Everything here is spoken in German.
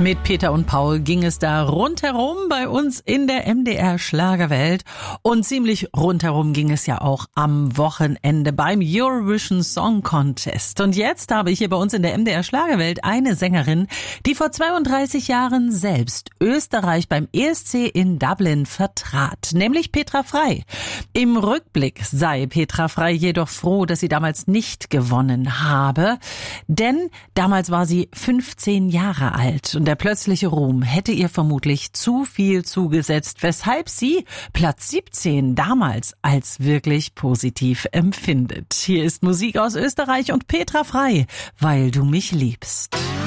Mit Peter und Paul ging es da rundherum bei uns in der MDR Schlagerwelt und ziemlich rundherum ging es ja auch am Wochenende beim Eurovision Song Contest. Und jetzt habe ich hier bei uns in der MDR Schlagerwelt eine Sängerin, die vor 32 Jahren selbst Österreich beim ESC in Dublin vertrat, nämlich Petra Frey. Im Rückblick sei Petra Frey jedoch froh, dass sie damals nicht gewonnen habe, denn damals war sie 15 Jahre alt und der plötzliche Ruhm hätte ihr vermutlich zu viel zugesetzt, weshalb sie Platz 17 damals als wirklich positiv empfindet. Hier ist Musik aus Österreich und Petra Frey, weil du mich liebst.